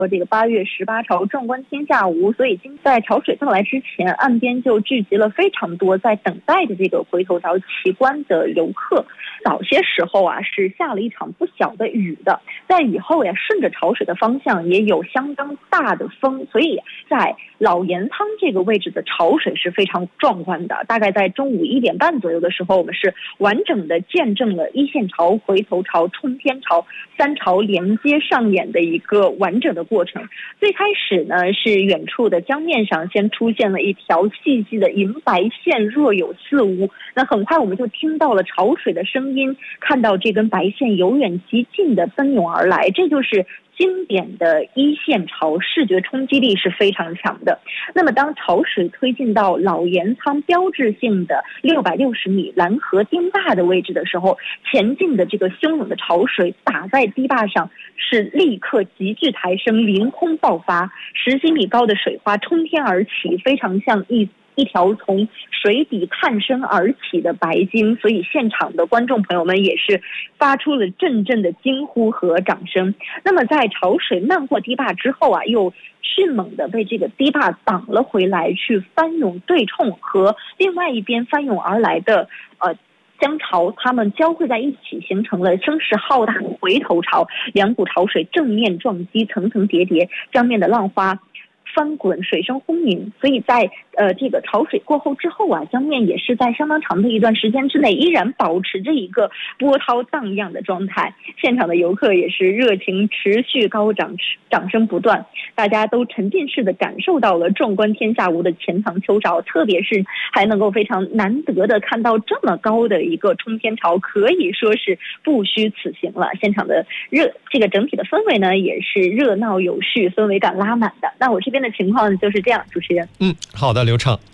这个8月18潮壮观天下无，所以在潮水到来之前，岸边就聚集了非常多在等待的这个回头潮奇观的游客。早些时候啊，是下了一场不小的雨的，在雨后呀，顺着潮水的方向也有相当大的风，所以在老盐仓这个位置的潮水是非常壮观的。大概在中午1点半左右的时候，我们是完整的见证了一线潮、回头潮、冲天潮3潮连接上演的一个完整的过程。最开始呢，是远处的江面上先出现了一条细细的银白线，若有似无。那很快我们就听到了潮水的声音，看到这根白线由远及近的奔涌而来，这就是经典的一线潮，视觉冲击力是非常强的。那么当潮水推进到老盐仓标志性的660米蓝河堤坝的位置的时候，前进的这个汹涌的潮水打在堤坝上，是立刻急剧抬升，凌空爆发，10几米高的水花冲天而起，非常像一条从水底探身而起的白鲸，所以现场的观众朋友们也是发出了阵阵的惊呼和掌声。那么在潮水漫过堤坝之后啊，又迅猛的被这个堤坝挡了回来，去翻涌对冲，和另外一边翻涌而来的江潮，它们交汇在一起，形成了声势浩大的回头潮。两股潮水正面撞击，层层叠叠，江面的浪花翻滚，水声轰鸣。所以在这个潮水过后之后啊，江面也是在相当长的一段时间之内依然保持着一个波涛荡漾的状态。现场的游客也是热情持续高涨，掌声不断，大家都沉浸式的感受到了壮观天下无的钱塘秋潮，特别是还能够非常难得的看到这么高的一个冲天潮，可以说是不虚此行了。现场的这个整体的氛围呢，也是热闹有序，氛围感拉满的。那我这边的情况就是这样，主持人。 好的，刘畅。